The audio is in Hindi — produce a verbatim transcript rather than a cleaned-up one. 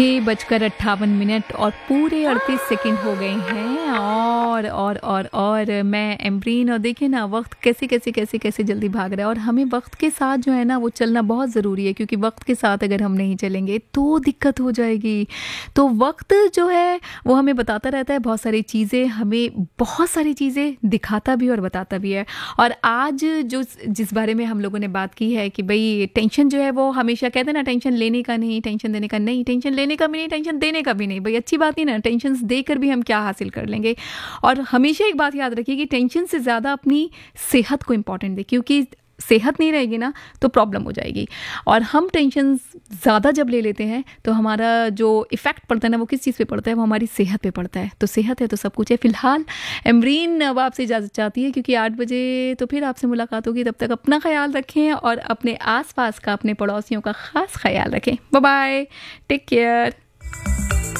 छह बजकर अट्ठावन मिनट और पूरे अड़तीस सेकंड हो गए हैं और और और और मैं एम्ब्रीन और देखिए ना वक्त कैसे कैसे कैसे कैसे जल्दी भाग रहा है और हमें वक्त के साथ जो है ना वो चलना बहुत ज़रूरी है, क्योंकि वक्त के साथ अगर हम नहीं चलेंगे तो दिक्कत हो जाएगी। तो वक्त जो है वो हमें बताता रहता है बहुत सारी चीज़ें, हमें बहुत सारी चीज़ें दिखाता भी और बताता भी है। और आज जो जिस बारे में हम लोगों ने बात की है कि भाई टेंशन जो है वो हमेशा कहते हैं ना, टेंशन लेने का नहीं, टेंशन देने का नहीं, टेंशन लेने का भी नहीं, टेंशन देने का भी नहीं। भाई अच्छी बात नहीं ना, टेंशन देकर भी हम क्या हासिल कर लेंगे। और हमेशा एक बात याद रखिए कि टेंशन से ज़्यादा अपनी सेहत को इम्पॉर्टेंट दें, क्योंकि सेहत नहीं रहेगी ना तो प्रॉब्लम हो जाएगी। और हम टेंशन ज़्यादा जब ले लेते हैं तो हमारा जो इफ़ेक्ट पड़ता है ना वो किस चीज़ पे पड़ता है, वो हमारी सेहत पे पड़ता है। तो सेहत है तो सब कुछ है। फिलहाल एम्ब्रीन अब आपसे इजाज़त चाहती है, क्योंकि आठ बजे तो फिर आपसे मुलाकात होगी। तब तक अपना ख्याल रखें और अपने आसपास का, अपने पड़ोसियों का ख़ास ख्याल रखें। Bye bye, take care.